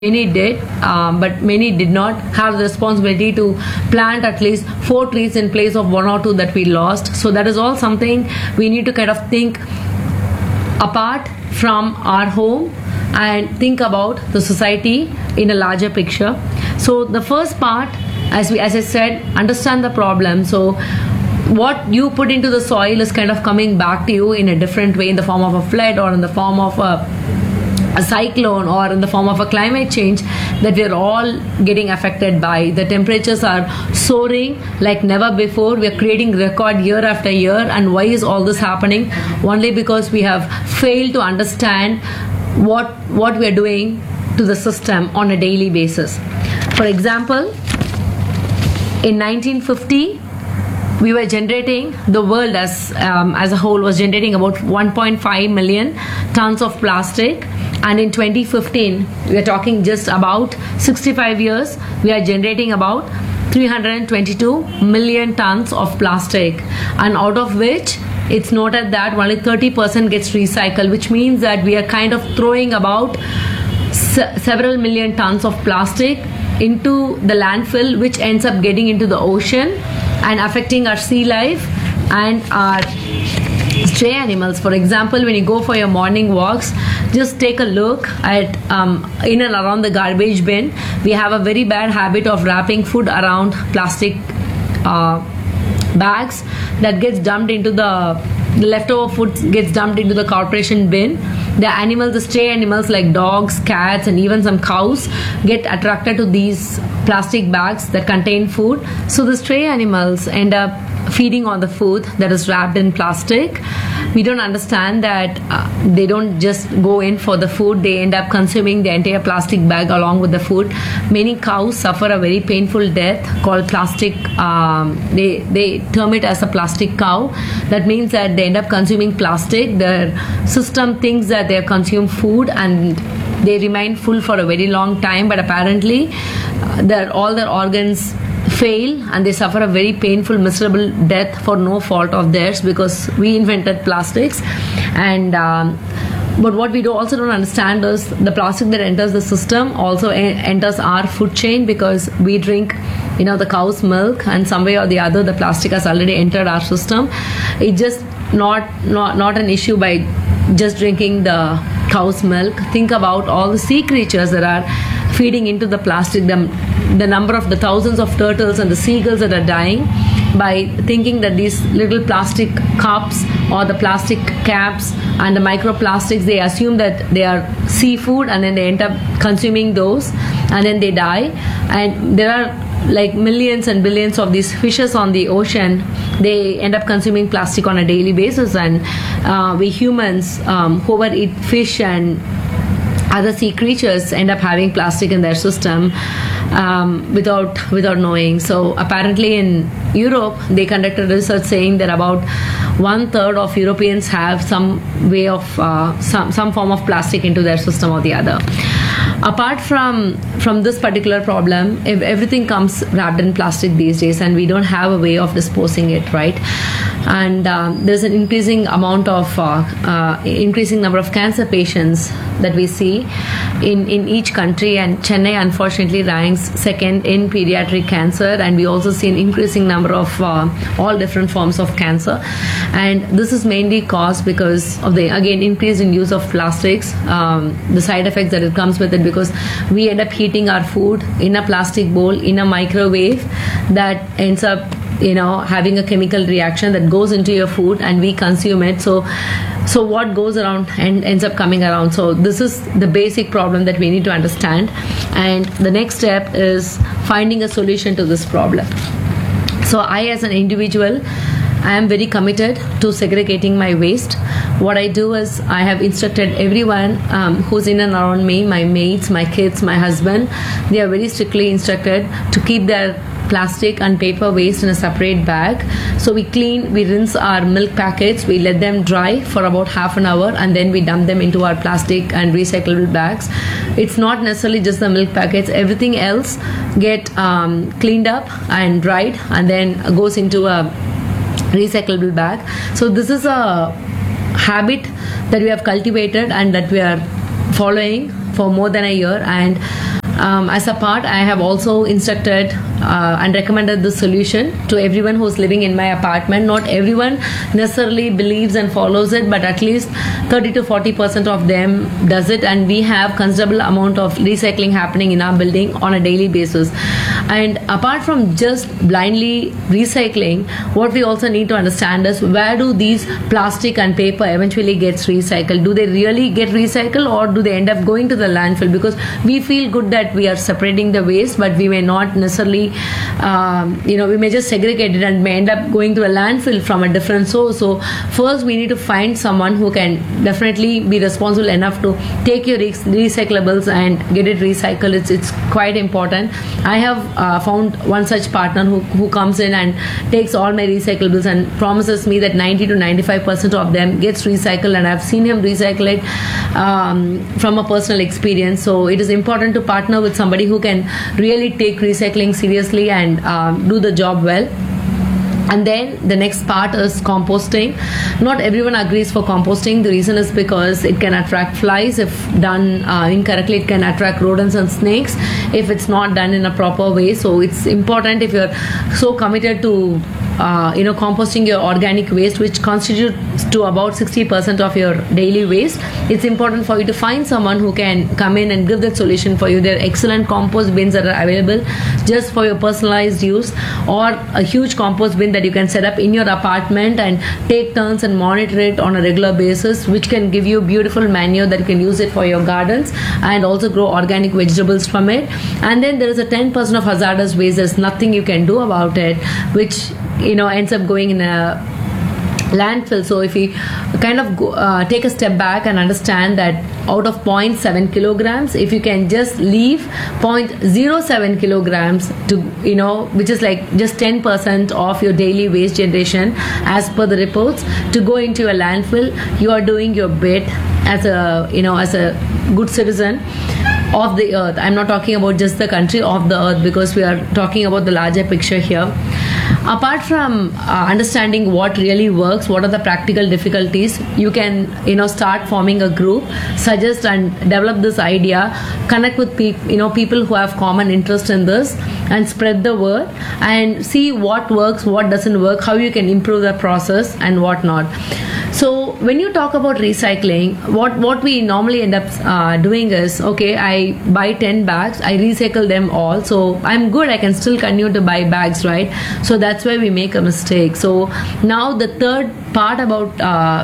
Many did, but many did not have the responsibility to plant at least 4 trees in place of 1 or 2 that we lost. So that is all something we need to kind of think apart from our home and think about the society in a larger picture. So the first part, as I said, understand the problem. So what you put into the soil is kind of coming back to you in a different way, in the form of a flood or in the form of a cyclone or in the form of a climate change that we're all getting affected by. The temperatures are soaring like never before. We're creating record year after year. And why is all this happening? Only because we have failed to understand what we are doing to the system on a daily basis. For example, in 1950, we were generating, the world as a whole was generating about 1.5 million tons of plastic. And in 2015, we are talking just about 65 years, we are generating about 322 million tons of plastic. And out of which, it's noted that only 30% gets recycled, which means that we are kind of throwing about several million tons of plastic into the landfill, which ends up getting into the ocean and affecting our sea life and our stray animals. For example, when you go for your morning walks, just take a look at in and around the garbage bin. We have a very bad habit of wrapping food around plastic bags that gets dumped into the leftover food gets dumped into the corporation bin. The animals, the stray animals like dogs, cats, and even some cows get attracted to these plastic bags that contain food. So the stray animals end up feeding on the food that is wrapped in plastic. We don't understand that they don't just go in for the food, they end up consuming the entire plastic bag along with the food. Many cows suffer a very painful death called plastic, they term it as a plastic cow. That means that they end up consuming plastic. Their system thinks that they have consumed food and they remain full for a very long time, but apparently all their organs fail and they suffer a very painful, miserable death for no fault of theirs, because we invented plastics. And but what we also don't understand is the plastic that enters the system also enters our food chain, because we drink the cow's milk, and some way or the other the plastic has already entered our system. It's just not an issue by just drinking the cow's milk. Think about all the sea creatures that are feeding into the plastic, the number of the thousands of turtles and the seagulls that are dying by thinking that these little plastic cups or the plastic caps and the microplastics, they assume that they are seafood, and then they end up consuming those and then they die. And there are like millions and billions of these fishes on the ocean. They end up consuming plastic on a daily basis, and we humans who eat fish and other sea creatures end up having plastic in their system without knowing. So apparently in Europe, they conducted research saying that about 1/3 of Europeans have some way of some form of plastic into their system or the other. Apart from this particular problem, if everything comes wrapped in plastic these days, and we don't have a way of disposing it, right? And there's an increasing number of cancer patients that we see in each country, and Chennai unfortunately ranks second in pediatric cancer, and we also see an increasing number of all different forms of cancer. And this is mainly caused because of the increase in use of plastics, the side effects that it comes with it, because we end up heating our food in a plastic bowl in a microwave that ends up having a chemical reaction that goes into your food and we consume it. So what goes around and ends up coming around. So this is the basic problem that we need to understand, and the next step is finding a solution to this problem. So I, as an individual, I am very committed to segregating my waste. What I do is I have instructed everyone who's in and around me, my mates, my kids, my husband. They are very strictly instructed to keep their plastic and paper waste in a separate bag. So we rinse our milk packets, we let them dry for about half an hour, and then we dump them into our plastic and recyclable bags. It's not necessarily just the milk packets, everything else get cleaned up and dried and then goes into a recyclable bag. So this is a habit that we have cultivated and that we are following for more than a year, and as a part, I have also instructed and recommended this solution to everyone who's living in my apartment. Not everyone necessarily believes and follows it, but at least 30 to 40% of them does it, and we have considerable amount of recycling happening in our building on a daily basis. And apart from just blindly recycling, what we also need to understand is, where do these plastic and paper eventually gets recycled? Do they really get recycled, or do they end up going to the landfill? Because we feel good that we are separating the waste, but we may not necessarily, we may just segregate it and may end up going to a landfill from a different source. So first we need to find someone who can definitely be responsible enough to take your recyclables and get it recycled. It's quite important. I have found one such partner who comes in and takes all my recyclables and promises me that 90 to 95% of them gets recycled, and I've seen him recycle it from a personal experience. So it is important to partner with somebody who can really take recycling seriously and do the job well. And then the next part is composting. Not everyone agrees for composting. The reason is because it can attract flies. If done incorrectly, it can attract rodents and snakes if it's not done in a proper way. So it's important, if you're so committed to composting your organic waste, which constitutes to about 60% of your daily waste, it's important for you to find someone who can come in and give that solution for you. There are excellent compost bins that are available just for your personalized use, or a huge compost bin that you can set up in your apartment and take turns and monitor it on a regular basis, which can give you beautiful manure that you can use it for your gardens and also grow organic vegetables from it. And then there is a 10% of hazardous waste. There's nothing you can do about it, which ends up going in a landfill. So if we kind of take a step back and understand that out of 0.7 kilograms, if you can just leave 0.07 kilograms to, which is like just 10% of your daily waste generation as per the reports, to go into a landfill, you are doing your bit as a good citizen of the earth. I'm not talking about just the country, of the earth, because we are talking about the larger picture here. Apart from understanding what really works, what are the practical difficulties, you can start forming a group, suggest and develop this idea, connect with people who have common interest in this, and spread the word and see what works, what doesn't work, how you can improve the process and what not. So when you talk about recycling, what we normally end up doing is, okay, I buy 10 bags, I recycle them all, so I'm good, I can still continue to buy bags, right? So that's where we make a mistake. So now the third part about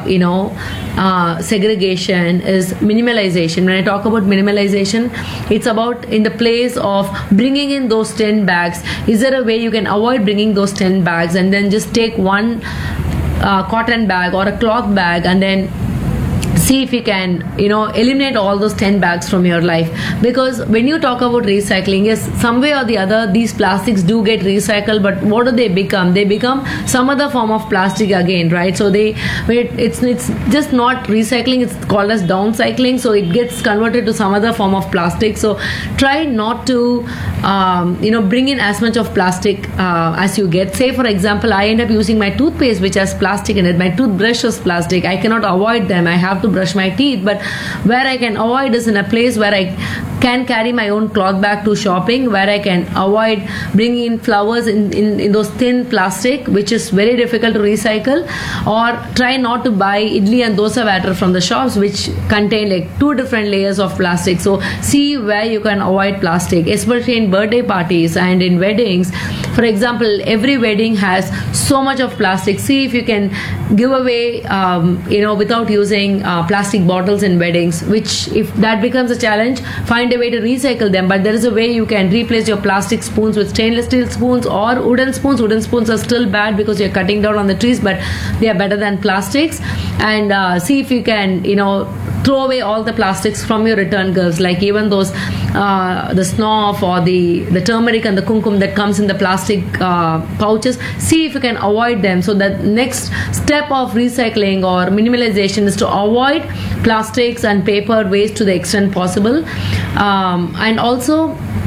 segregation is minimalization. When I talk about minimalization, it's about, in the place of bringing in those 10 bags, is there a way you can avoid bringing those 10 bags and then just take one cotton bag or a cloth bag, and then see if you can eliminate all those 10 bags from your life. Because when you talk about recycling, yes, some way or the other these plastics do get recycled, but what do they become? They become some other form of plastic again, right? So it's just not recycling, it's called as downcycling, so it gets converted to some other form of plastic. So try not to bring in as much of plastic as you get. Say for example, I end up using my toothpaste which has plastic in it, my toothbrush is plastic, I cannot avoid them, I have to brush my teeth. But where I can avoid is in a place where I can carry my own cloth bag to shopping, where I can avoid bringing in flowers in those thin plastic, which is very difficult to recycle, or try not to buy idli and dosa batter from the shops which contain like 2 different layers of plastic. So see where you can avoid plastic, especially in birthday parties and in weddings. For example, every wedding has so much of plastic. See if you can give away without using plastic bottles in weddings, which if that becomes a challenge, find a way to recycle them. But there is a way you can replace your plastic spoons with stainless steel spoons or wooden spoons. Wooden spoons are still bad because you're cutting down on the trees, but they are better than plastics. And see if you can throw away all the plastics from your return gifts, like even those the snuff or the turmeric and the kumkum that comes in the plastic pouches. See if you can avoid them. So the next step of recycling or minimalization is to avoid plastics and paper waste to the extent possible. And also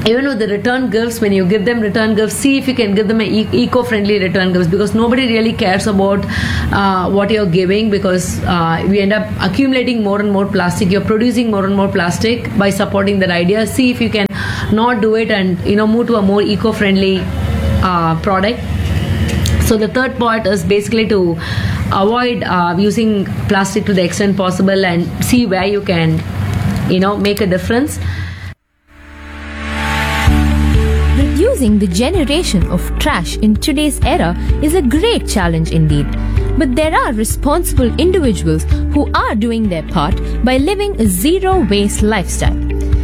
even with the return gifts, when you give them return gifts, see if you can give them eco-friendly return gifts, because nobody really cares about what you're giving, because we end up accumulating more and more plastic. You're producing more and more plastic by supporting that idea. See if you can not do it and move to a more eco-friendly product. So the third part is basically to avoid using plastic to the extent possible and see where you can make a difference. Reducing the generation of trash in today's era is a great challenge indeed. But there are responsible individuals who are doing their part by living a zero-waste lifestyle.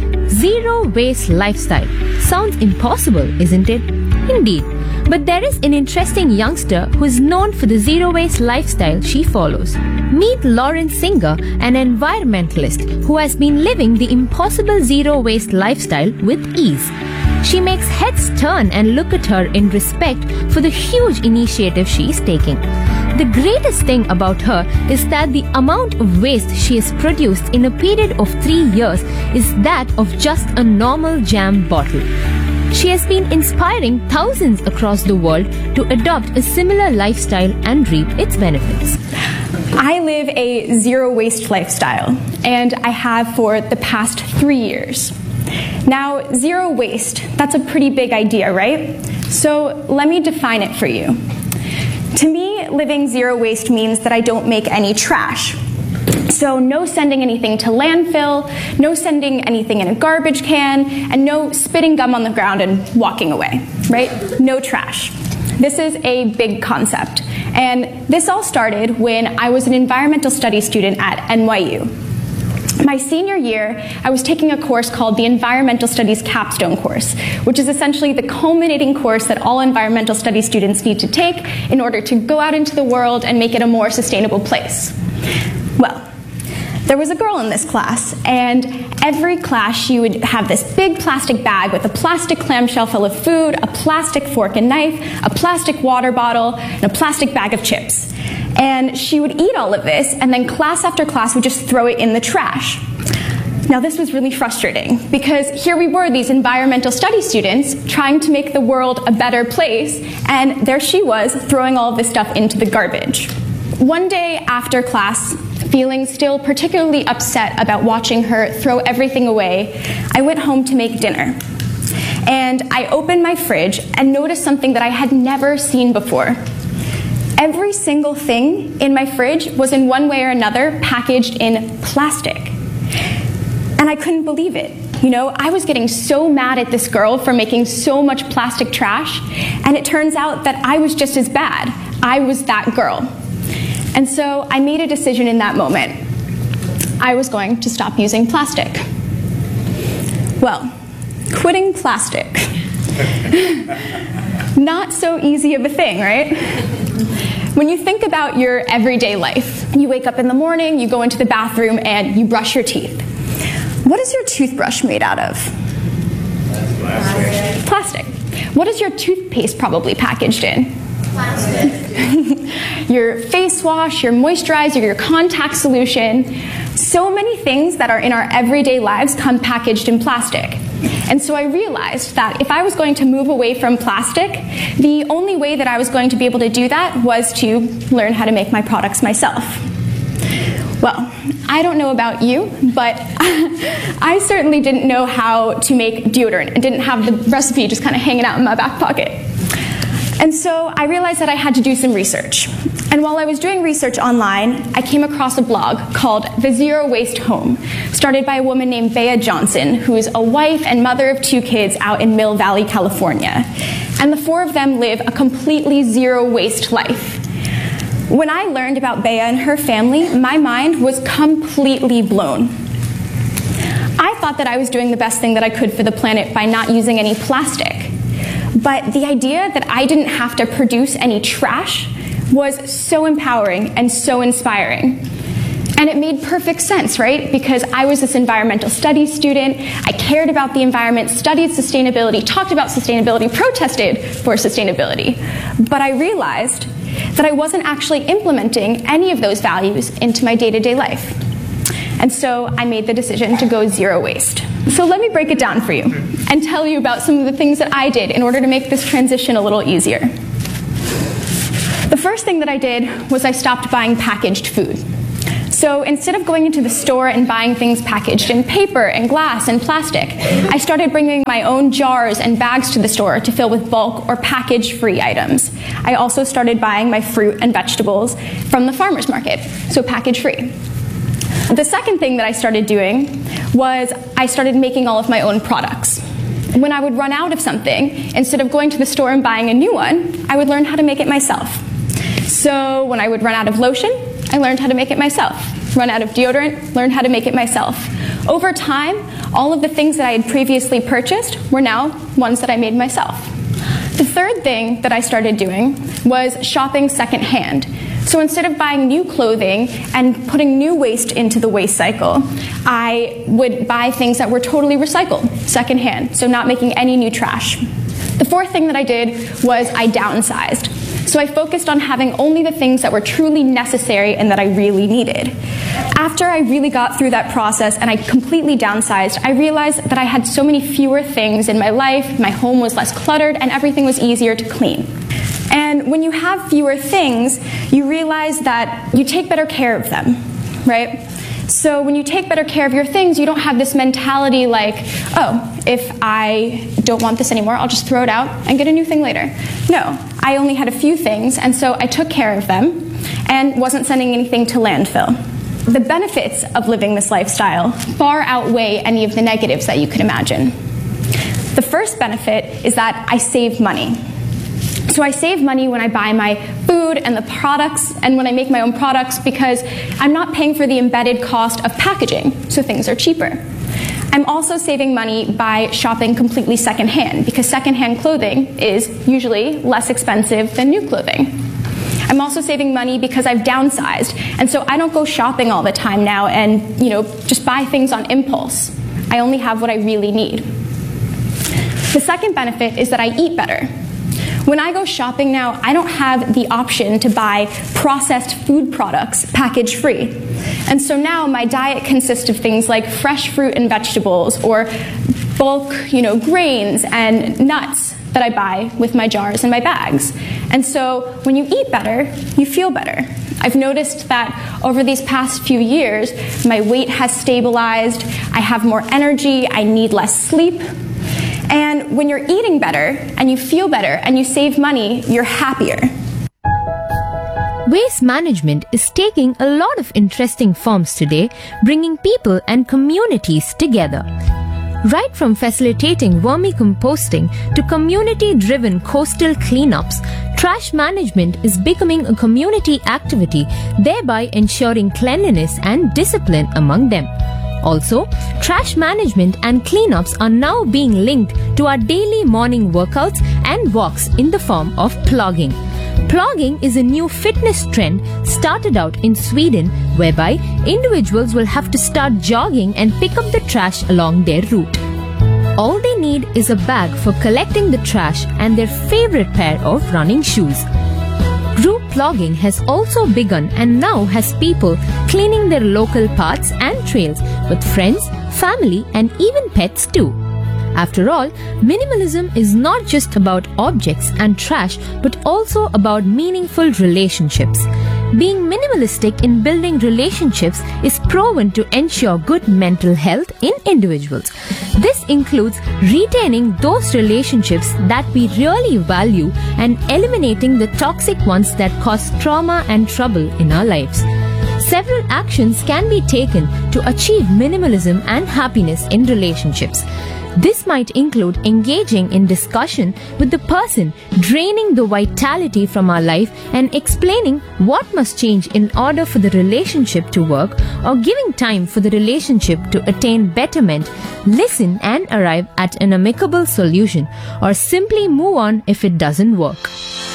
Zero-waste lifestyle sounds impossible, isn't it? Indeed. But there is an interesting youngster who is known for the zero-waste lifestyle she follows. Meet Lauren Singer, an environmentalist who has been living the impossible zero-waste lifestyle with ease. She makes heads turn and look at her in respect for the huge initiative she is taking. The greatest thing about her is that the amount of waste she has produced in a period of 3 years is that of just a normal jam bottle. She has been inspiring thousands across the world to adopt a similar lifestyle and reap its benefits. I live a zero-waste lifestyle, and I have for the past 3 years. Now, zero waste, that's a pretty big idea, right? So let me define it for you. To me, living zero waste means that I don't make any trash. So no sending anything to landfill, no sending anything in a garbage can, and no spitting gum on the ground and walking away, right? No trash. This is a big concept. And this all started when I was an environmental studies student at NYU. My senior year, I was taking a course called the Environmental Studies Capstone course, which is essentially the culminating course that all environmental studies students need to take in order to go out into the world and make it a more sustainable place. Well, there was a girl in this class, and every class she would have this big plastic bag with a plastic clamshell full of food, a plastic fork and knife, a plastic water bottle, and a plastic bag of chips. And she would eat all of this, and then class after class would just throw it in the trash. Now this was really frustrating, because here we were, these environmental studies students, trying to make the world a better place, and there she was, throwing all of this stuff into the garbage. One day after class, feeling still particularly upset about watching her throw everything away, I went home to make dinner. And I opened my fridge and noticed something that I had never seen before. Every single thing in my fridge was in one way or another packaged in plastic. And I couldn't believe it. I was getting so mad at this girl for making so much plastic trash, and it turns out that I was just as bad. I was that girl. And so I made a decision in that moment. I was going to stop using plastic. Well, quitting plastic. Not so easy of a thing, right? When you think about your everyday life, you wake up in the morning, you go into the bathroom, and you brush your teeth. What is your toothbrush made out of? Plastic. What is your toothpaste probably packaged in? Plastic. Your face wash, your moisturizer, your contact solution. So many things that are in our everyday lives come packaged in plastic. And so I realized that if I was going to move away from plastic, the only way that I was going to be able to do that was to learn how to make my products myself. Well, I don't know about you, but I certainly didn't know how to make deodorant and didn't have the recipe just kind of hanging out in my back pocket. And so I realized that I had to do some research. And while I was doing research online, I came across a blog called The Zero Waste Home, started by a woman named Bea Johnson, who is a wife and mother of 2 kids out in Mill Valley, California. And the 4 of them live a completely zero waste life. When I learned about Bea and her family, my mind was completely blown. I thought that I was doing the best thing that I could for the planet by not using any plastic. But the idea that I didn't have to produce any trash was so empowering and so inspiring. And it made perfect sense, right? Because I was this environmental studies student, I cared about the environment, studied sustainability, talked about sustainability, protested for sustainability. But I realized that I wasn't actually implementing any of those values into my day-to-day life. And so I made the decision to go zero waste. So let me break it down for you. and tell you about some of the things that I did in order to make this transition a little easier. The first thing that I did was I stopped buying packaged food. So instead of going into the store and buying things packaged in paper and glass and plastic, I started bringing my own jars and bags to the store to fill with bulk or package-free items. I also started buying my fruit and vegetables from the farmer's market, so package-free. The second thing that I started doing was I started making all of my own products. When I would run out of something, instead of going to the store and buying a new one, I would learn how to make it myself. So when I would run out of lotion, I learned how to make it myself. Run out of deodorant, learned how to make it myself. Over time, all of the things that I had previously purchased were now ones that I made myself. The third thing that I started doing was shopping secondhand. So instead of buying new clothing and putting new waste into the waste cycle, I would buy things that were totally recycled, secondhand, so not making any new trash. The fourth thing that I did was I downsized. So I focused on having only the things that were truly necessary and that I really needed. After I really got through that process and I completely downsized, I realized that I had so many fewer things in my life, my home was less cluttered, and everything was easier to clean. And when you have fewer things, you realize that you take better care of them, right? So when you take better care of your things, you don't have this mentality like, oh, if I don't want this anymore, I'll just throw it out and get a new thing later. No, I only had a few things, and so I took care of them and wasn't sending anything to landfill. The benefits of living this lifestyle far outweigh any of the negatives that you could imagine. The first benefit is that I save money. So I save money when I buy my food and the products and when I make my own products because I'm not paying for the embedded cost of packaging, so things are cheaper. I'm also saving money by shopping completely secondhand because secondhand clothing is usually less expensive than new clothing. I'm also saving money because I've downsized, and so I don't go shopping all the time now and, just buy things on impulse. I only have what I really need. The second benefit is that I eat better. When I go shopping now, I don't have the option to buy processed food products package free. And so now my diet consists of things like fresh fruit and vegetables or bulk, grains and nuts that I buy with my jars and my bags. And so when you eat better, you feel better. I've noticed that over these past few years, my weight has stabilized, I have more energy, I need less sleep. And when you're eating better, and you feel better, and you save money, you're happier. Waste management is taking a lot of interesting forms today, bringing people and communities together. Right from facilitating vermicomposting to community-driven coastal cleanups, trash management is becoming a community activity, thereby ensuring cleanliness and discipline among them. Also, trash management and cleanups are now being linked to our daily morning workouts and walks in the form of plogging. Plogging is a new fitness trend started out in Sweden, whereby individuals will have to start jogging and pick up the trash along their route. All they need is a bag for collecting the trash and their favorite pair of running shoes. Group plogging has also begun and now has people cleaning their local paths and trails with friends, family, and even pets too. After all, minimalism is not just about objects and trash, but also about meaningful relationships. Being minimalistic in building relationships is proven to ensure good mental health in individuals. This includes retaining those relationships that we really value and eliminating the toxic ones that cause trauma and trouble in our lives. Several actions can be taken to achieve minimalism and happiness in relationships. This might include engaging in discussion with the person draining the vitality from our life and explaining what must change in order for the relationship to work, or giving time for the relationship to attain betterment, listen and arrive at an amicable solution, or simply move on if it doesn't work.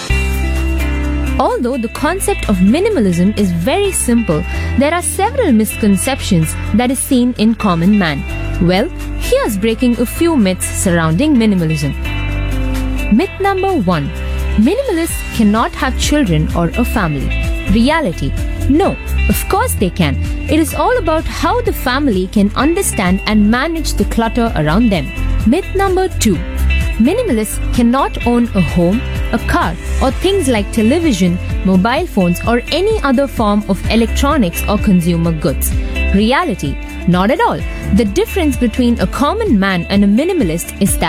Although the concept of minimalism is very simple, there are several misconceptions that is seen in common man. Well, here's breaking a few myths surrounding minimalism. Myth number 1. Minimalists cannot have children or a family. Reality: no, of course they can. It is all about how the family can understand and manage the clutter around them. Myth number 2. Minimalists cannot own a home, a car, or things like television, mobile phones, or any other form of electronics or consumer goods. Reality: not at all. The difference between a common man and a minimalist is that